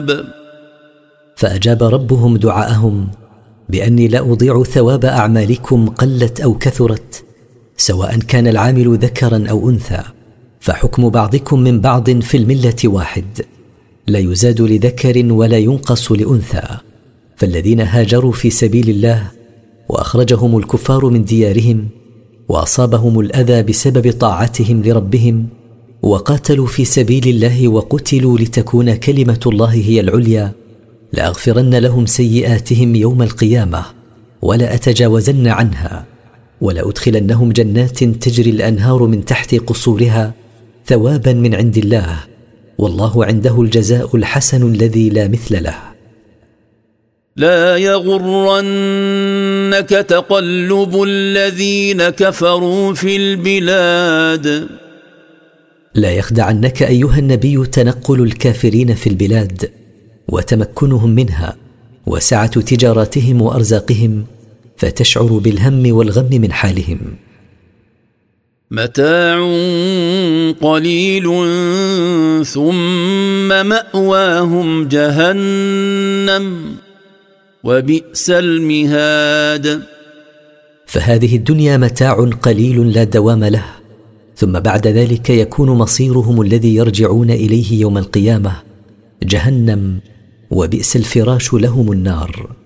فأجاب ربهم دعاءهم بأني لا أضيع ثواب أعمالكم قلت أو كثرت، سواء كان العامل ذكرا أو أنثى، فحكم بعضكم من بعض في الملة واحد، لا يزاد لذكر ولا ينقص لأنثى. فالذين هاجروا في سبيل الله وأخرجهم الكفار من ديارهم وأصابهم الأذى بسبب طاعتهم لربهم وقاتلوا في سبيل الله وقتلوا لتكون كلمة الله هي العليا، لأغفرن لهم سيئاتهم يوم القيامة ولا أتجاوزن عنها، ولا أدخلنهم جنات تجري الأنهار من تحت قصورها ثوابا من عند الله، والله عنده الجزاء الحسن الذي لا مثل له. لا يغرنك تقلب الذين كفروا في البلاد. لا يخدعنك أيها النبي تنقل الكافرين في البلاد وتمكنهم منها وسعة تجاراتهم وأرزاقهم، فتشعر بالهم والغم من حالهم. متاع قليل ثم مأواهم جهنم وبئس المهاد. فهذه الدنيا متاع قليل لا دوام له، ثم بعد ذلك يكون مصيرهم الذي يرجعون إليه يوم القيامة جهنم، وبئس الفراش لهم النار.